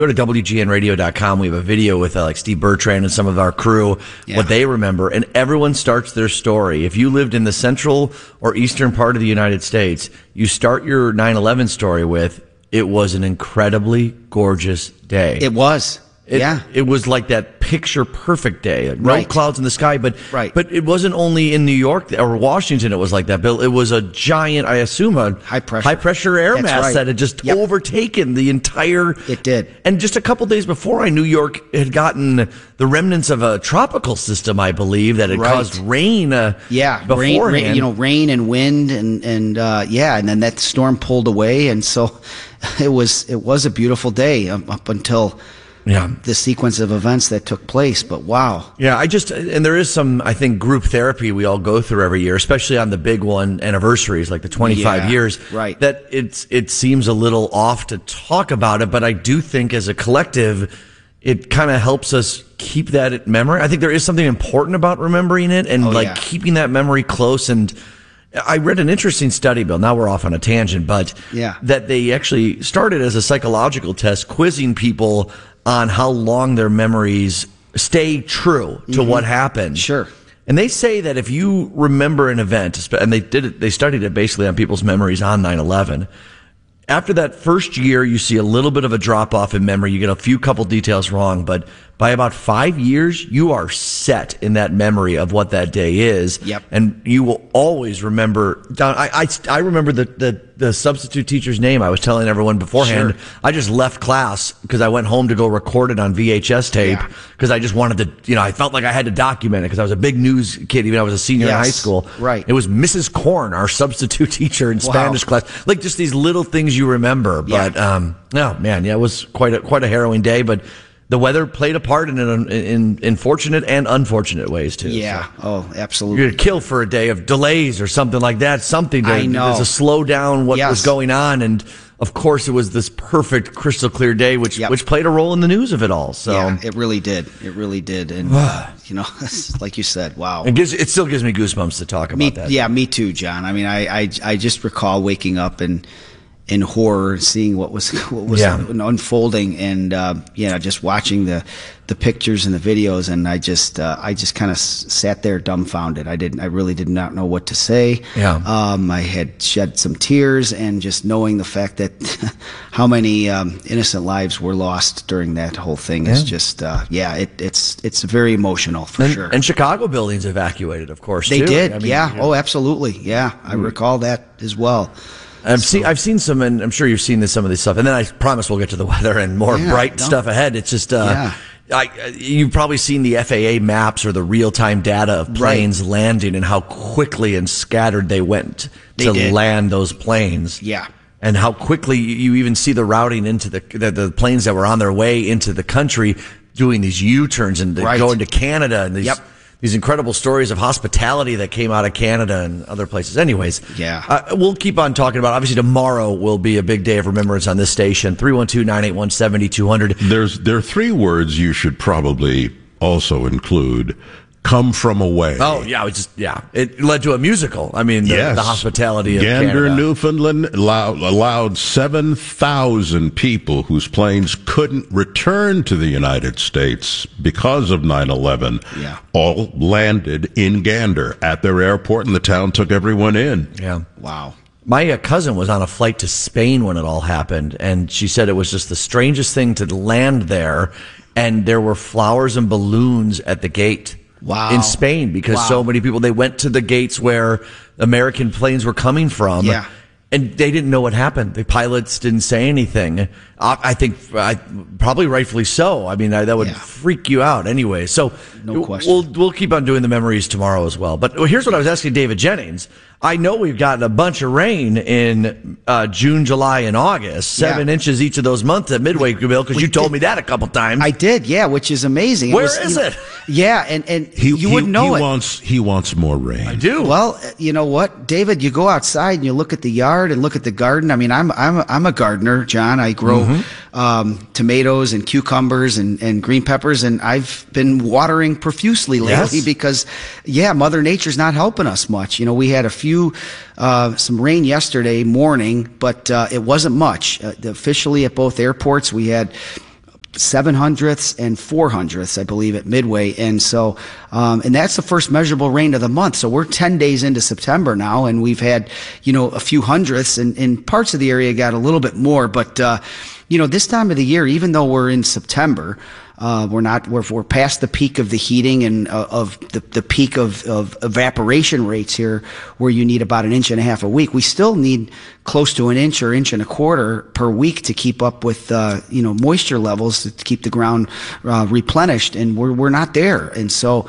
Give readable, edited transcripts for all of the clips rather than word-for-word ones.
Go to WGNradio.com. We have a video with like Steve Bertrand and some of our crew, what they remember. And everyone starts their story. If you lived in the central or eastern part of the United States, you start your 9/11 story with, it was an incredibly gorgeous day. It was. It was like that picture perfect day. Like no clouds in the sky, but it wasn't only in New York or Washington it was like that, Bill. It was a giant, I assume, a high pressure air mass that had just overtaken the entire. It did. And just a couple days before, New York had gotten the remnants of a tropical system, I believe, that had caused rain. Beforehand. Rain and wind and then that storm pulled away, and so it was a beautiful day up until. The sequence of events that took place, but wow. Yeah, and there is some, I think, group therapy we all go through every year, especially on the big one anniversaries, like the 25 years. Right. That it seems a little off to talk about it, but I do think as a collective, it kind of helps us keep that at memory. I think there is something important about remembering it and keeping that memory close. And I read an interesting study, Bill. Now we're off on a tangent, but that they actually started as a psychological test, quizzing people on how long their memories stay true to what happened. Sure. And they say that if you remember an event, and they studied it basically on people's memories on 9/11, after that first year, you see a little bit of a drop off in memory. You get a few couple details wrong, but by about 5 years, you are set in that memory of what that day is. Yep. And you will always remember. Don, I remember the substitute teacher's name. I was telling everyone beforehand. Sure. I just left class because I went home to go record it on VHS tape because I just wanted to, I felt like I had to document it because I was a big news kid, even though I was a senior in high school. Right. It was Mrs. Korn, our substitute teacher in Spanish class. Like just these little things you remember. But, it was quite a harrowing day, but the weather played a part in fortunate and unfortunate ways too. Yeah. So Oh, absolutely. you're killed for a day of delays or something like that. I know. To slow down what was going on. And of course it was this perfect crystal clear day, which played a role in the news of it all. So yeah, it really did. It really did. And, like you said, wow. It still gives me goosebumps to talk about that. Yeah, me too, John. I mean, I just recall waking up and in horror, seeing what was unfolding, and just watching the pictures and the videos, and I just kind of sat there dumbfounded. I really did not know what to say. Yeah. I had shed some tears, and just knowing the fact that how many innocent lives were lost during that whole thing is just it's very emotional for sure. And Chicago buildings evacuated, of course. They too. did. I mean, Oh, absolutely. Yeah, I recall that as well. I've seen some, and I'm sure you've seen some of this stuff. And then I promise we'll get to the weather and more bright stuff ahead. It's just, you've probably seen the FAA maps or the real-time data of planes landing and how quickly and scattered they went to land those planes. Yeah. And how quickly you even see the routing into the planes that were on their way into the country doing these U-turns and going to Canada and these incredible stories of hospitality that came out of Canada and other places. Anyways, we'll keep on talking about it. Obviously, tomorrow will be a big day of remembrance on this station. 312-981-7200. There are three words you should probably also include. Come from away. Oh, yeah. It led to a musical. I mean, the hospitality of Gander, Canada. Newfoundland allowed 7,000 people whose planes couldn't return to the United States because of 9/11. Yeah. All landed in Gander at their airport, and the town took everyone in. Yeah. Wow. My cousin was on a flight to Spain when it all happened, and she said it was just the strangest thing to land there, and there were flowers and balloons at the gate. Wow. In Spain, because so many people, they went to the gates where American planes were coming from. Yeah. And they didn't know what happened. The pilots didn't say anything. I think probably rightfully so. I mean, that would freak you out anyway. So no question. We'll keep on doing the memories tomorrow as well. But here's what I was asking David Jennings. I know we've gotten a bunch of rain in June, July, and August. 7 inches each of those months at Midway, Bill, because you told me that a couple times. I did, which is amazing. Where is it? Yeah, and you wouldn't know it. He wants more rain. I do. Well, you know what, David? You go outside and you look at the yard and look at the garden. I mean, I'm a gardener, John. I grow tomatoes and cucumbers and green peppers, and I've been watering profusely lately because, Mother Nature's not helping us much. We had a few some rain yesterday morning, but it wasn't much. Officially at both airports, we had 700ths and 400ths, I believe, at Midway. And so, and that's the first measurable rain of the month. So we're 10 days into September now, and we've had, a few hundredths, and in parts of the area got a little bit more. But, this time of the year, even though we're in September, we're past the peak of the heating and of the peak of evaporation rates here, where you need about 1.5 inches a week. We still need close to 1 inch or 1.25 inches per week to keep up with moisture levels to keep the ground replenished, and we're not there. And so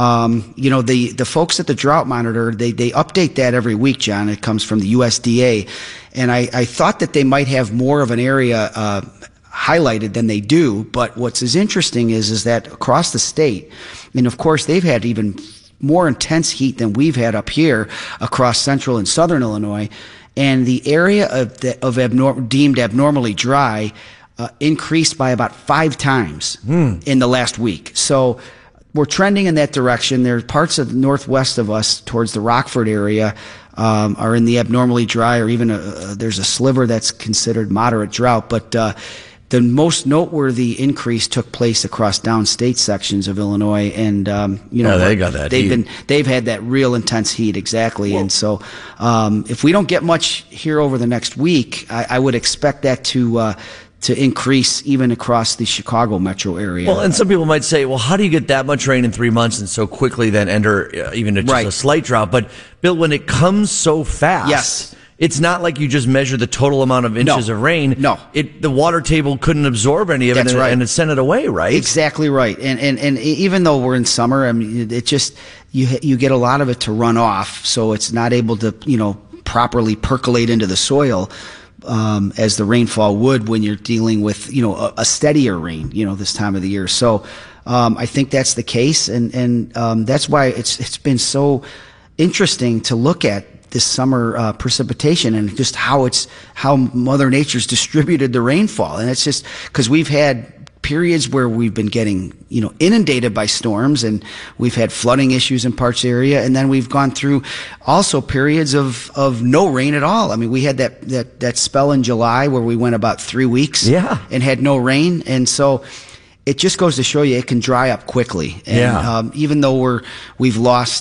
the folks at the Drought Monitor, they update that every week, John. It comes from the USDA, and I thought that they might have more of an area highlighted than they do. But what's as interesting is that across the state, and of course they've had even more intense heat than we've had up here across central and southern Illinois, and the area deemed abnormally dry increased by about 5 times in the last week. So we're trending in that direction. There are parts of the northwest of us towards the Rockford area are in the abnormally dry, or even there's a sliver that's considered moderate drought. But the most noteworthy increase took place across downstate sections of Illinois, and they got that. They've had that real intense heat, exactly. Whoa. And so, if we don't get much here over the next week, I would expect that to increase even across the Chicago metro area. Well, and some people might say, well, how do you get that much rain in 3 months and so quickly then enter even just a slight drought? But Bill, when it comes so fast, yes. It's not like you just measure the total amount of inches of rain. No. The water table couldn't absorb any of it, and it sent it away, right? Exactly right. And even though we're in summer, I mean, it just, you get a lot of it to run off, so it's not able to, properly percolate into the soil as the rainfall would when you're dealing with, a steadier rain, this time of the year. So I think that's the case, and that's why it's been so interesting to look at this summer precipitation and just how Mother Nature's distributed the rainfall. And it's just because we've had periods where we've been getting, inundated by storms, and we've had flooding issues in parts of the area. And then we've gone through also periods of no rain at all. I mean, we had that spell in July where we went about 3 weeks and had no rain. And so it just goes to show you it can dry up quickly. And even though we've lost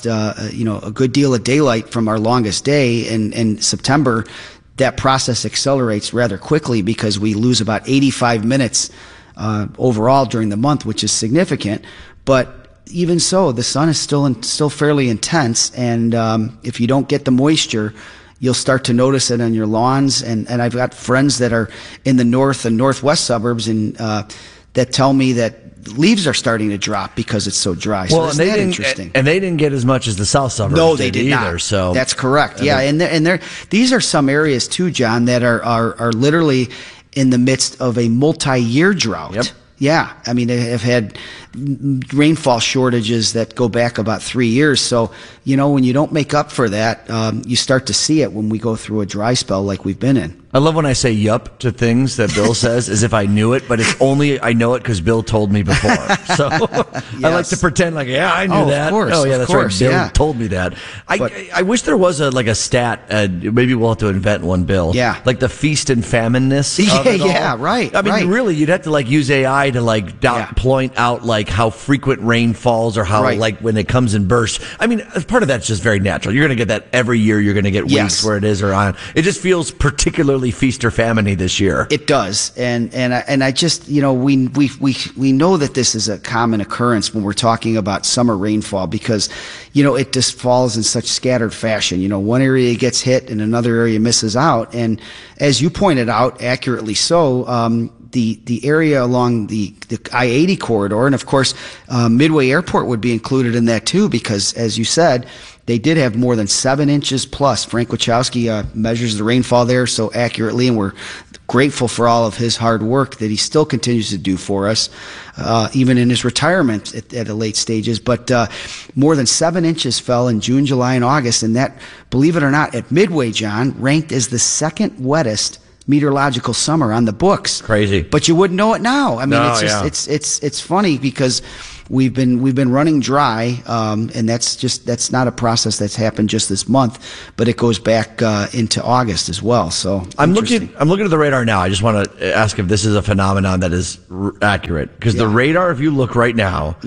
a good deal of daylight from our longest day in September, that process accelerates rather quickly because we lose about 85 minutes overall during the month, which is significant. But even so, the sun is still fairly intense, and if you don't get the moisture, you'll start to notice it on your lawns. And I've got friends that are in the north and northwest suburbs and that tell me that leaves are starting to drop because it's so dry. So isn't that interesting? And they didn't get as much as the south suburbs. No, they did either. Not. So that's correct. Yeah, and these are some areas too, John, that are literally in the midst of a multi-year drought. Yep. Yeah, I mean, they have had rainfall shortages that go back about 3 years. So, when you don't make up for that, you start to see it when we go through a dry spell like we've been in. I love when I say yup to things that Bill says as if I knew it, but it's only I know it because Bill told me before. So yes. I like to pretend like, I knew that. Of course, that's right. Bill told me that. I wish there was a stat. Maybe we'll have to invent one, Bill. Yeah. Like the feast and famine-ness of it all. Yeah, right. I mean, really, you'd have to use AI to point out how frequent rain falls or how when it comes in bursts. I mean, part of that's just very natural. You're going to get that every year. You're going to get weeks where it is or on. It just feels particularly feast or famine-y this year. It does, and I just we know that this is a common occurrence when we're talking about summer rainfall because it just falls in such scattered fashion. One area gets hit and another area misses out, and as you pointed out accurately, so. The area along the I-80 corridor, and of course Midway Airport would be included in that too, because as you said, they did have more than 7 inches plus. Frank Wachowski measures the rainfall there so accurately, and we're grateful for all of his hard work that he still continues to do for us, even in his retirement at the late stages. But more than 7 inches fell in June, July, and August, and that, believe it or not, at Midway, John, ranked as the second wettest meteorological summer on the books. Crazy. But you wouldn't know it now. I mean, it's funny because we've been running dry, and that's not a process that's happened just this month, but it goes back into August as well. So I'm looking at the radar now. I just want to ask if this is a phenomenon that is accurate, because the radar, if you look right now,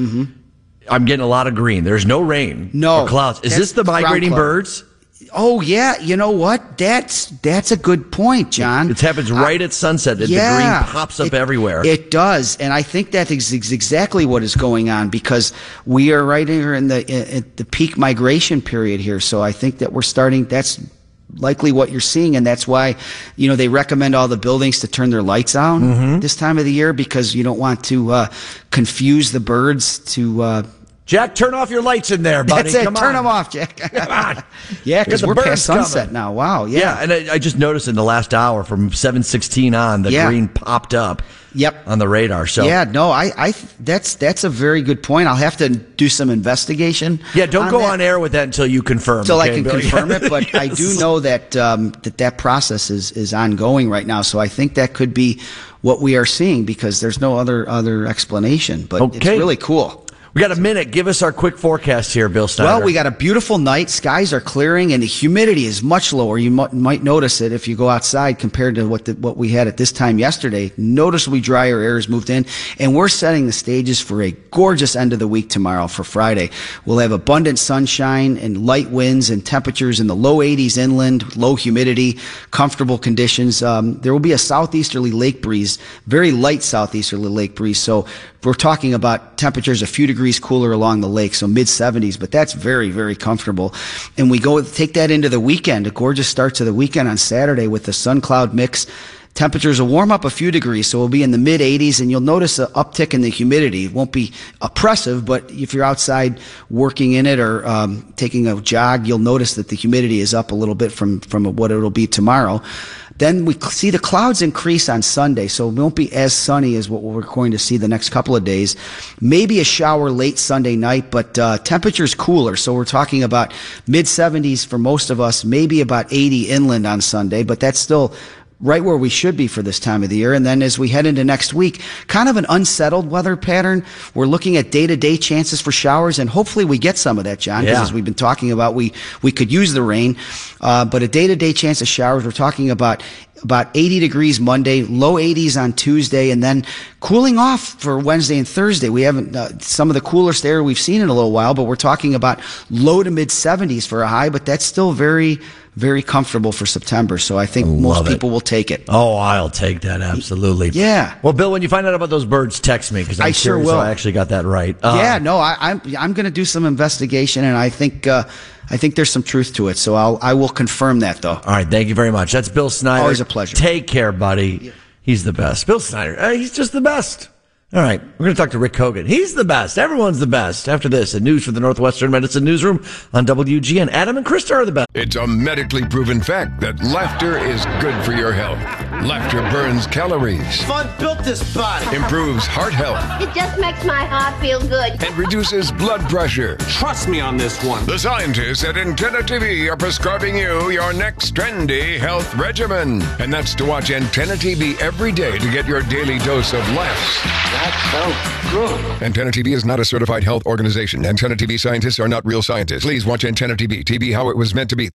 I'm getting a lot of green. There's no rain, or clouds. Is this the migrating birds? Oh yeah, you know what? That's a good point, John. It happens right at sunset. The green pops up everywhere. It does, and I think that is exactly what is going on, because we are right here in the peak migration period here. So I think that we're starting. That's likely what you're seeing, and that's why they recommend all the buildings to turn their lights on this time of the year, because you don't want to confuse the birds to. Jack, turn off your lights in there, buddy. That's it. Turn them off, Jack. Come on. Yeah, because we're past sunset now. Wow. Yeah, and I just noticed in the last hour from 7:16 on, the green popped up. Yep. On the radar. So that's a very good point. I'll have to do some investigation. Yeah, don't go on air with that until you confirm. Until I can confirm it, but I do know that that process is ongoing right now. So I think that could be what we are seeing, because there's no other explanation. But it's really cool. We got a minute. Give us our quick forecast here, Bill Snyder. Well, we got a beautiful night. Skies are clearing, and the humidity is much lower. You might notice it if you go outside compared to what we had at this time yesterday. Noticeably drier air has moved in, and we're setting the stages for a gorgeous end of the week tomorrow for Friday. We'll have abundant sunshine and light winds and temperatures in the low 80s inland, low humidity, comfortable conditions. There will be a southeasterly lake breeze, very light southeasterly lake breeze. So we're talking about temperatures a few degrees cooler along the lake, so mid-70s, but that's very, very comfortable. And we take that into the weekend, a gorgeous start to the weekend on Saturday with the sun-cloud mix. Temperatures will warm up a few degrees, so we'll be in the mid-80s, and you'll notice an uptick in the humidity. It won't be oppressive, but if you're outside working in it or taking a jog, you'll notice that the humidity is up a little bit from what it'll be tomorrow. Then we see the clouds increase on Sunday, so it won't be as sunny as what we're going to see the next couple of days. Maybe a shower late Sunday night, but temperatures cooler. So we're talking about mid-70s for most of us, maybe about 80 inland on Sunday, but that's still right where we should be for this time of the year. And then as we head into next week, kind of an unsettled weather pattern. We're looking at day-to-day chances for showers, and hopefully we get some of that, John, because as we've been talking about, we could use the rain. But a day-to-day chance of showers, we're talking about 80 degrees Monday, low 80s on Tuesday, and then cooling off for Wednesday and Thursday. We haven't, some of the coolest air we've seen in a little while, but we're talking about low to mid 70s for a high, but that's still very, very comfortable for September. So I think most people will take it. Oh, I'll take that. Absolutely. Yeah. Well, Bill, when you find out about those birds, text me, because I'm sure will. I actually got that right. I'm going to do some investigation, and I think there's some truth to it, so I will confirm that, though. All right, thank you very much. That's Bill Snyder. Always a pleasure. Take care, buddy. Yeah. He's the best. Bill Snyder, he's just the best. All right, we're going to talk to Rick Hogan. He's the best. Everyone's the best. After this, a news from the Northwestern Medicine Newsroom on WGN. Adam and Krista are the best. It's a medically proven fact that laughter is good for your health. Laughter burns calories. Fun built this body. Improves heart health. It just makes my heart feel good. And reduces blood pressure. Trust me on this one. The scientists at Antenna TV are prescribing you your next trendy health regimen. And that's to watch Antenna TV every day to get your daily dose of laughs. That sounds good. Antenna TV is not a certified health organization. Antenna TV scientists are not real scientists. Please watch Antenna TV. TV how it was meant to be.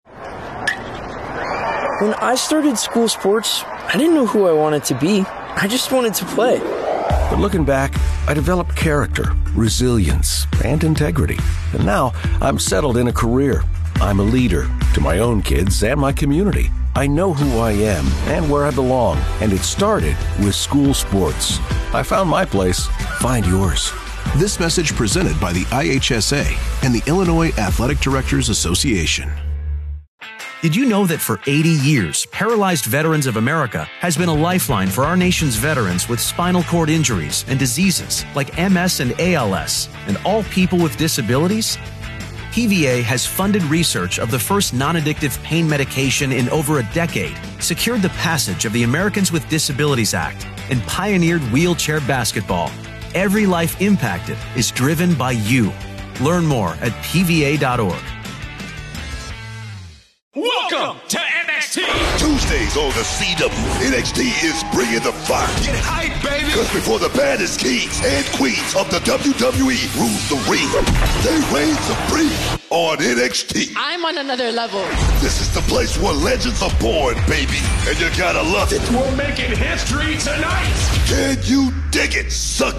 When I started school sports, I didn't know who I wanted to be. I just wanted to play. But looking back, I developed character, resilience, and integrity. And now I'm settled in a career. I'm a leader to my own kids and my community. I know who I am and where I belong, and it started with school sports. I found my place. Find yours. This message presented by the IHSA and the Illinois Athletic Directors Association. Did you know that for 80 years, Paralyzed Veterans of America has been a lifeline for our nation's veterans with spinal cord injuries and diseases like MS and ALS, and all people with disabilities? PVA has funded research of the first non-addictive pain medication in over a decade, secured the passage of the Americans with Disabilities Act, and pioneered wheelchair basketball. Every life impacted is driven by you. Learn more at pva.org. Welcome to NXT. Tuesdays Tuesdays on the CW. NXT is bringing the fire. Get hype, baby! Because before the baddest kings and queens of the WWE rules the ring, they reign supreme on NXT. I'm on another level. This is the place where legends are born, baby. And you gotta love it. We're making history tonight! Can you dig it, sucker?